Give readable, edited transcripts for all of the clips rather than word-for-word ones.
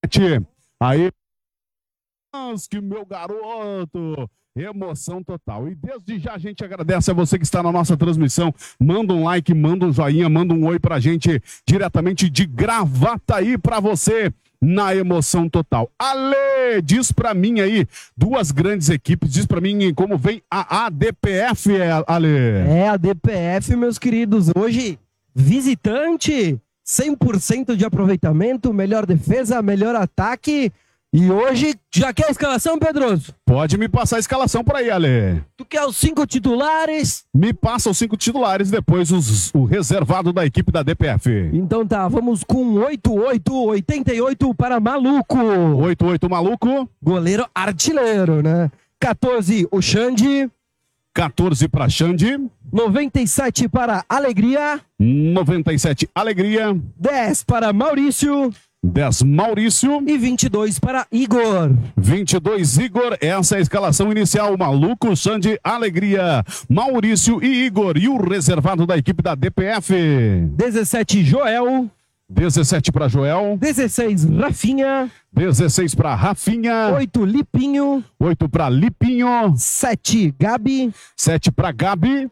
Aí, que meu garoto, emoção total. E desde já a gente agradece a você que está na nossa transmissão. Manda um like, manda um joinha, manda um oi pra gente diretamente de Gravataí pra você na emoção total. Ale, diz pra mim aí, duas grandes equipes, diz pra mim como vem a ADPF, Ale. É, a ADPF, meus queridos, hoje visitante, 100% de aproveitamento, melhor defesa, melhor ataque. E hoje, já quer a escalação, Pedroso? Pode me passar a escalação por aí, Ale. Tu quer os 5 titulares? Me passa os 5 titulares, depois o reservado da equipe da DPF. Então tá, vamos com 88 para Maluco. 88 Maluco. Goleiro artilheiro, né? 14, o Xande. 14 para Xande. 97 para Alegria. 97 Alegria. 10 para Maurício. 10 Maurício. E 22 para Igor. 22 Igor, essa é a escalação inicial. Maluco, Xande, Alegria, Maurício e Igor. E o reservado da equipe da DPF. 17 Joel. 17 para Joel. 16 Rafinha. 16 para Rafinha. 8 Lipinho. 8 para Lipinho. 7 Gabi. 7 para Gabi.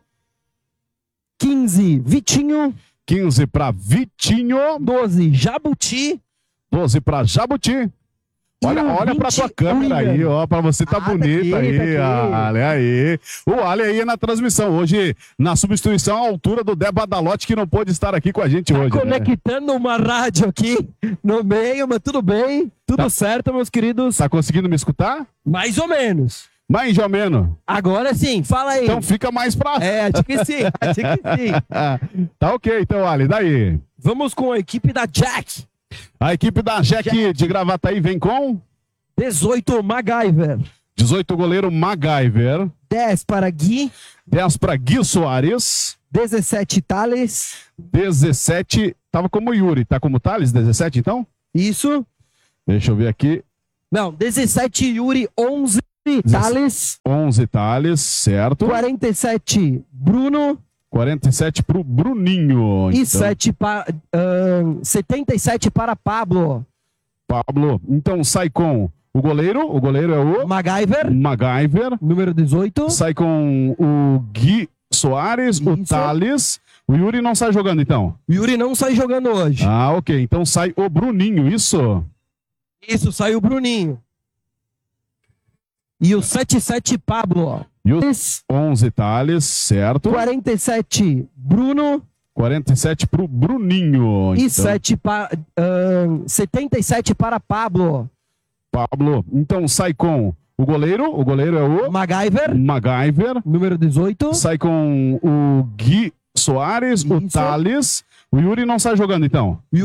15 Vitinho. 15 para Vitinho. 12 Jabuti. 12 para Jabuti. Olha pra tua câmera aí, ó, pra você tá bonita tá aí, aqui. olha aí. O Ale aí na transmissão, hoje na substituição à altura do Dé Badalotti, que não pôde estar aqui com a gente hoje. Conectando uma rádio aqui no meio, mas tudo bem, tudo certo, meus queridos. Tá conseguindo me escutar? Mais ou menos. Mais ou menos. Agora sim, fala aí. Então fica mais pra... É, acho que sim, acho que sim. Tá ok, então, Ale, daí. Vamos com a equipe da Jack. A equipe da Jack de Gravataí vem com 18 MacGyver. 18 goleiro MacGyver. 10 para Gui. 10 para Gui Soares. 17 Thales. 17, tava como Yuri, tá como Thales, 17 então? Isso. Deixa eu ver aqui. Não, 17 Yuri, 11 Thales. 11 Thales, certo. 47 Bruno. 47 pro Bruninho. E então. 77 para Pablo. Pablo. Então sai com o goleiro é o MacGyver. Número 18. Sai com o Gui Soares, Isso. o Thales. O Yuri não sai jogando então? O Yuri não sai jogando hoje. Ah, ok. Então sai o Bruninho, isso? Isso, sai o Bruninho. E o 77 Pablo. E o 11 Thales, certo. 47 Bruno. 47 pro Bruninho. E então. 77 para Pablo. Pablo. Então sai com o goleiro é o MacGyver. Número 18. Sai com o Gui Soares, o Isso. Thales. O Yuri não sai jogando então?